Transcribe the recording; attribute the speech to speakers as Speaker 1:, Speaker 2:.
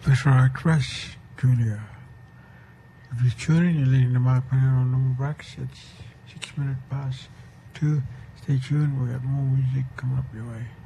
Speaker 1: Special request, Junior. If you're tuning, you're listening to Mark Penn on Number Box. It's 6 minutes past 2. Stay tuned. We got more music coming up your way.